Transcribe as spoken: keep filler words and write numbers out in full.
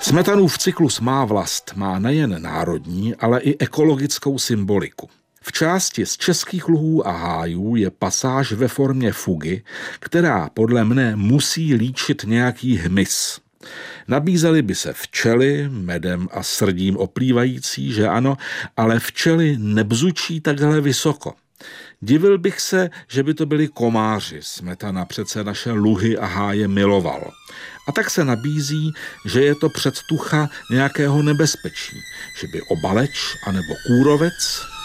Smetanův cyklus Má vlast má nejen národní, ale i ekologickou symboliku. V části z Českých luhů a hájů je pasáž ve formě fugy, která podle mne musí líčit nějaký hmyz. Nabízely by se včely, medem a srdím oplývající, že ano, ale včely nebzučí takhle vysoko. Divil bych se, že by to byli komáři, Smetana přece naše luhy a háje miloval. A tak se nabízí, že je to předtucha nějakého nebezpečí, že by obaleč anebo kůrovec